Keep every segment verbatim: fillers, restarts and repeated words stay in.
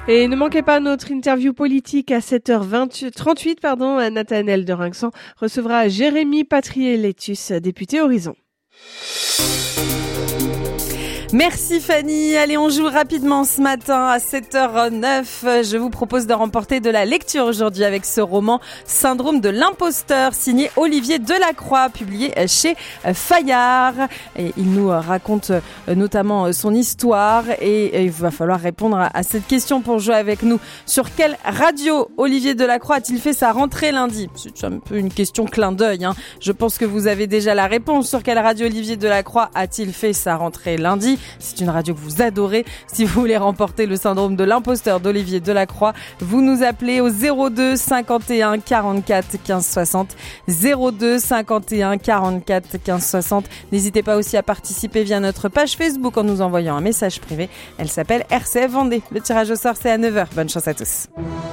Et ne manquez pas notre interview politique à sept heures trente-huit, pardon, Nathanaël de Rinxan recevra Jérémy Patrié-Letus, député Horizon. Merci Fanny. Allez, on joue rapidement ce matin à sept heures neuf. Je vous propose de remporter de la lecture aujourd'hui avec ce roman Syndrome de l'imposteur, signé Olivier Delacroix, publié chez Fayard. Et il nous raconte notamment son histoire et il va falloir répondre à cette question pour jouer avec nous. Sur quelle radio Olivier Delacroix a-t-il fait sa rentrée lundi ? C'est un peu une question clin d'œil, hein. Je pense que vous avez déjà la réponse. Sur quelle radio Olivier Delacroix a-t-il fait sa rentrée lundi ? C'est une radio que vous adorez. Si vous voulez remporter le syndrome de l'imposteur d'Olivier Delacroix, vous nous appelez au zéro deux cinquante et un quarante-quatre quinze soixante. zéro deux cinquante et un quarante-quatre quinze soixante. N'hésitez pas aussi à participer via notre page Facebook en nous envoyant un message privé. Elle s'appelle R C F Vendée. Le tirage au sort, c'est à neuf heures. Bonne chance à tous.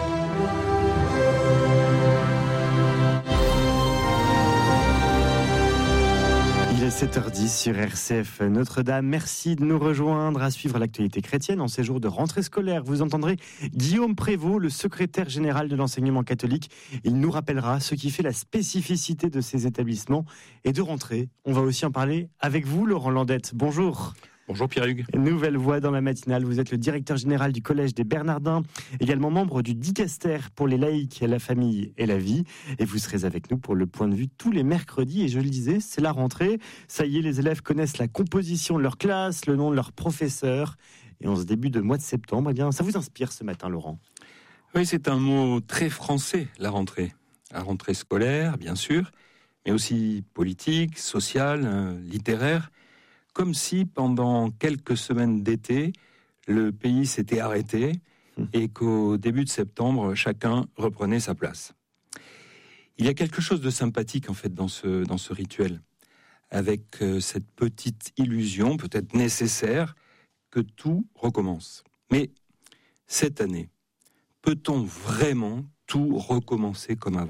sept heures dix sur R C F Notre-Dame. Merci de nous rejoindre à suivre l'actualité chrétienne en ces jours de rentrée scolaire. Vous entendrez Guillaume Prévost, le secrétaire général de l'enseignement catholique. Il nous rappellera ce qui fait la spécificité de ces établissements et de rentrée. On va aussi en parler avec vous, Laurent Landette. Bonjour. Bonjour Pierre-Hugues. Nouvelle voix dans la matinale. Vous êtes le directeur général du Collège des Bernardins, également membre du Dicaster pour les laïcs, la famille et la vie. Et vous serez avec nous pour le point de vue tous les mercredis. Et je le disais, c'est la rentrée. Ça y est, les élèves connaissent la composition de leur classe, le nom de leur professeur. Et en ce début de mois de septembre, eh bien, ça vous inspire ce matin, Laurent ? Oui, c'est un mot très français, la rentrée. La rentrée scolaire, bien sûr, mais aussi politique, sociale, euh, littéraire. Comme si, pendant quelques semaines d'été, le pays s'était arrêté et qu'au début de septembre, chacun reprenait sa place. Il y a quelque chose de sympathique, en fait, dans ce, dans ce rituel, avec euh, cette petite illusion, peut-être nécessaire, que tout recommence. Mais cette année, peut-on vraiment tout recommencer comme avant ?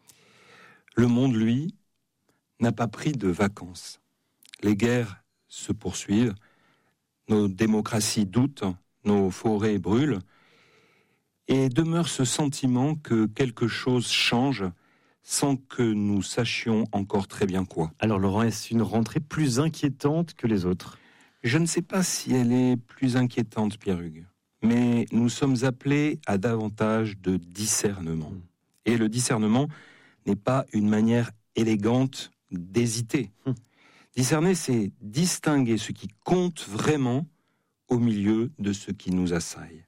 Le monde, lui, n'a pas pris de vacances. Les guerres se poursuivent, nos démocraties doutent, nos forêts brûlent, et demeure ce sentiment que quelque chose change sans que nous sachions encore très bien quoi. Alors Laurent, est-ce une rentrée plus inquiétante que les autres ? Je ne sais pas si elle est plus inquiétante, Pierre-Hugues, mais nous sommes appelés à davantage de discernement. Et le discernement n'est pas une manière élégante d'hésiter. Hum. Discerner, c'est distinguer ce qui compte vraiment au milieu de ce qui nous assaille.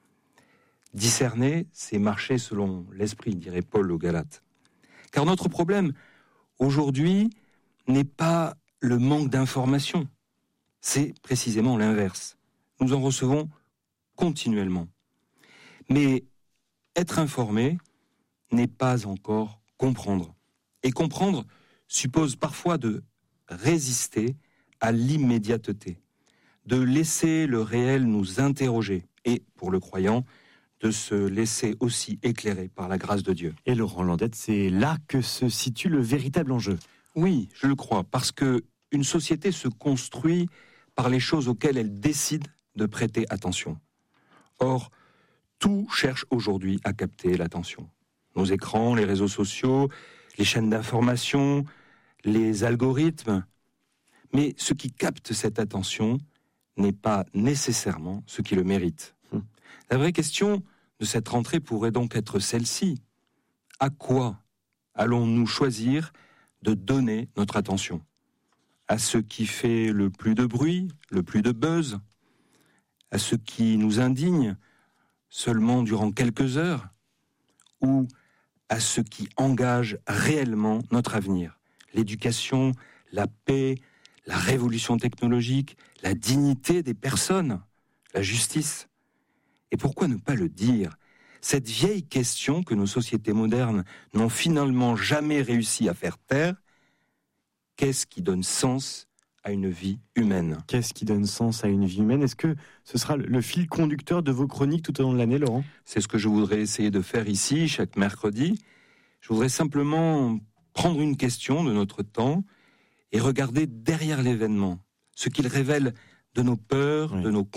Discerner, c'est marcher selon l'esprit, dirait Paul aux Galates. Car notre problème, aujourd'hui, n'est pas le manque d'informations. C'est précisément l'inverse. Nous en recevons continuellement. Mais être informé n'est pas encore comprendre. Et comprendre suppose parfois de résister à l'immédiateté, de laisser le réel nous interroger et, pour le croyant, de se laisser aussi éclairer par la grâce de Dieu. Et Laurent Landette, c'est là que se situe le véritable enjeu. Oui, je le crois, parce que une société se construit par les choses auxquelles elle décide de prêter attention. Or, tout cherche aujourd'hui à capter l'attention. Nos écrans, les réseaux sociaux, les chaînes d'information, les algorithmes. Mais ce qui capte cette attention n'est pas nécessairement ce qui le mérite. Hum. La vraie question de cette rentrée pourrait donc être celle-ci. À quoi allons-nous choisir de donner notre attention ? À ce qui fait le plus de bruit, le plus de buzz ? À ce qui nous indigne seulement durant quelques heures ? Ou à ce qui engage réellement notre avenir ? L'éducation, la paix, la révolution technologique, la dignité des personnes, la justice. Et pourquoi ne pas le dire ? Cette vieille question que nos sociétés modernes n'ont finalement jamais réussi à faire taire, qu'est-ce qui donne sens à une vie humaine ? Qu'est-ce qui donne sens à une vie humaine ? Est-ce que ce sera le fil conducteur de vos chroniques tout au long de l'année, Laurent ? C'est ce que je voudrais essayer de faire ici, chaque mercredi. Je voudrais simplement prendre une question de notre temps et regarder derrière l'événement, ce qu'il révèle de nos peurs, oui. de nos